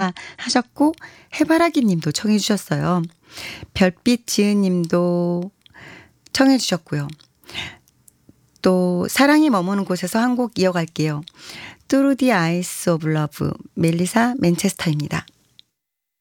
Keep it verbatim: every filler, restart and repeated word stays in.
감사합니다 하셨고 해바라기 님도 청해 주셨어요. 별빛 지은 님도 청해 주셨고요. 또 사랑이 머무는 곳에서 한 곡 이어갈게요. 뚜루 디 아이스 오브 러브 멜리사 맨체스터입니다.